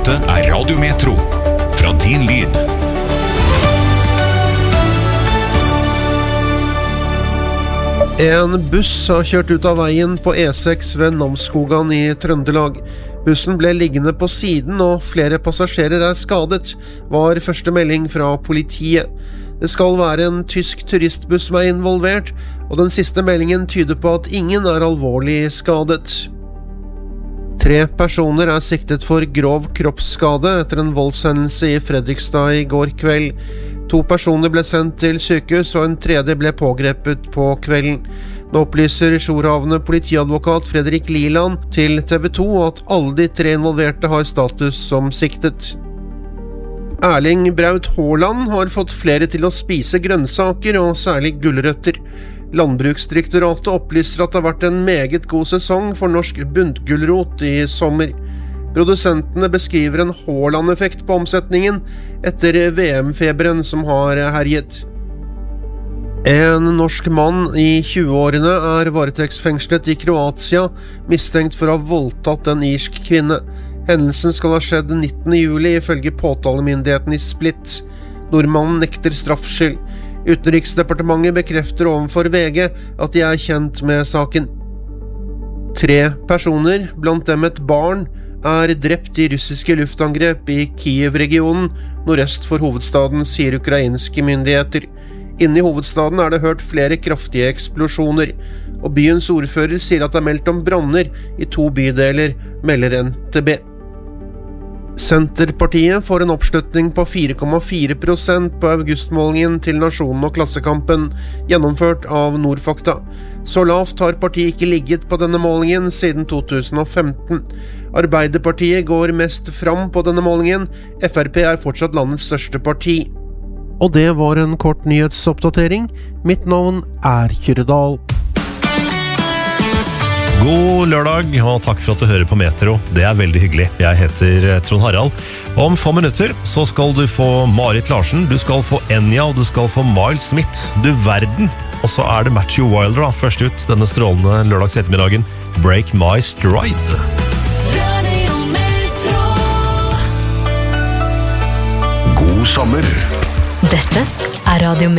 Dette Radio Metro, fra din lyd. En buss har kjørt ut av veien på E6 ved Namsskogan i Trøndelag. Bussen ble liggende på siden og flere passasjerer skadet, var første melding fra politiet. Det skal være en tysk turistbuss som involvert, og den siste meldingen tyder på at ingen alvorlig skadet. 3 personer siktet for grov kroppsskade etter en voldshendelse i Fredrikstad i går kveld. 2 personer ble sendt til sykehus, og en tredje ble pågrepet på kvelden. Nå opplyser Sjorhavne politiadvokat Fredrik Liland til TV 2 at alle de 3 involverte har status som siktet. Erling Braut Haaland har fått flere til å spise grønnsaker, og særlig gulrøtter. Landbruksdirektoratet opplyser at det har vært en meget god sesong for norsk buntgulrot i sommer. Produsentene beskriver en Haaland-effekt på omsetningen etter VM-feberen som har herjet. En norsk mann i 20-årene varetektsfengslet i Kroatia, mistenkt for å ha voldtatt en irsk kvinne. Hendelsen skal ha skjedd 19. juli ifølge påtalemyndigheten i Split. Nordmannen nekter straffskyld. Utenriksdepartementet bekrefter overfor VG at de kjent med saken. 3 personer, blant dem et barn, drept i russiske luftangrep i Kiev-regionen, nordøst for hovedstaden, sier ukrainske myndigheter. Inne i hovedstaden det hørt flere kraftige eksplosjoner, og byens ordfører sier at det meldt om branner i 2 bydeler, melder NTB. Senterpartiet får en oppslutning på 4,4% på augustmålingen til Nasjonen og Klassekampen, gjennomført av Nordfakta. Så lavt har partiet ikke ligget på denne målingen siden 2015. Arbeiderpartiet går mest fram på denne målingen, FrP fortsatt landets største parti. Og det var en kort nyhetsoppdatering. Mitt navn Kyrredal. God lørdag, og takk for at du hører på Metro. Det veldig hyggelig. Jeg heter Trond Harald. Om få minutter så skal du få Marit Larsen, du skal få Enya, og du skal få Miles Smith. Du verden! Og så det Matthew Wilder da, først ut denne strålende lørdags ettermiddagen. Break My Stride. Radio Metro. God sommer. Dette Radio Metro.